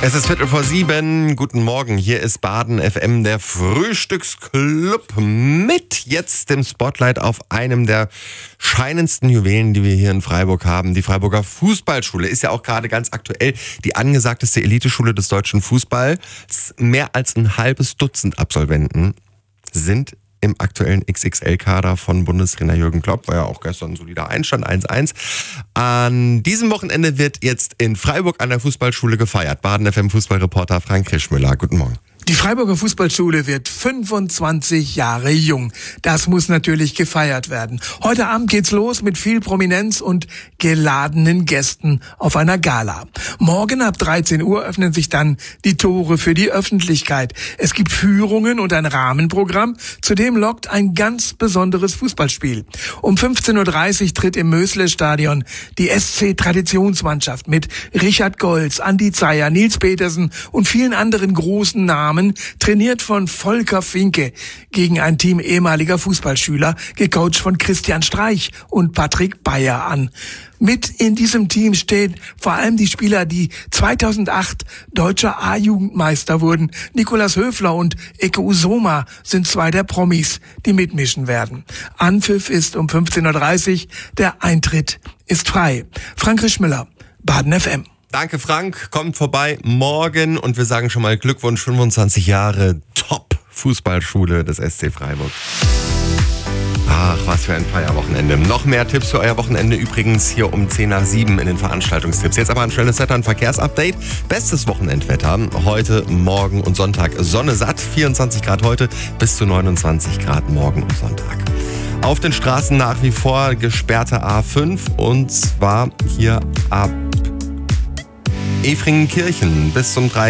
Es ist 6:45. Guten Morgen. Hier ist Baden FM, der Frühstücksclub mit jetzt dem Spotlight auf einem der scheinendsten Juwelen, die wir hier in Freiburg haben. Die Freiburger Fußballschule ist ja auch gerade ganz aktuell die angesagteste Eliteschule des deutschen Fußballs. Mehr als ein halbes Dutzend Absolventen sind im aktuellen XXL-Kader von Bundestrainer Jürgen Klopp, war ja auch gestern ein solider Einstand, 1-1. An diesem Wochenende wird jetzt in Freiburg an der Fußballschule gefeiert. Baden FM Fußballreporter Frank Krischmüller, guten Morgen. Die Freiburger Fußballschule wird 25 Jahre jung. Das muss natürlich gefeiert werden. Heute Abend geht's los mit viel Prominenz und geladenen Gästen auf einer Gala. Morgen ab 13 Uhr öffnen sich dann die Tore für die Öffentlichkeit. Es gibt Führungen und ein Rahmenprogramm. Zudem lockt ein ganz besonderes Fußballspiel. Um 15:30 Uhr tritt im Mösle-Stadion die SC-Traditionsmannschaft mit Richard Goltz, Andi Zeyer, Nils Petersen und vielen anderen großen Namen, trainiert von Volker Finke, gegen ein Team ehemaliger Fußballschüler, gecoacht von Christian Streich und Patrick Bayer an. Mit in diesem Team stehen vor allem die Spieler, die 2008 deutscher A-Jugendmeister wurden. Nicolas Höfler und Eke Usoma sind zwei der Promis, die mitmischen werden. Anpfiff ist um 15:30 Uhr, der Eintritt ist frei. Frank Krischmüller, Baden FM. Danke Frank, kommt vorbei morgen und wir sagen schon mal Glückwunsch, 25 Jahre Top-Fußballschule des SC Freiburg. Ach, was für ein Feierwochenende. Noch mehr Tipps für euer Wochenende übrigens hier um 6:10 in den Veranstaltungstipps. Jetzt aber ein schnelles Wetter- und Verkehrsupdate. Bestes Wochenendwetter. Heute, morgen und Sonntag Sonne satt. 24 Grad heute bis zu 29 Grad morgen und Sonntag. Auf den Straßen nach wie vor gesperrte A5 und zwar hier ab Efringenkirchen bis zum 3.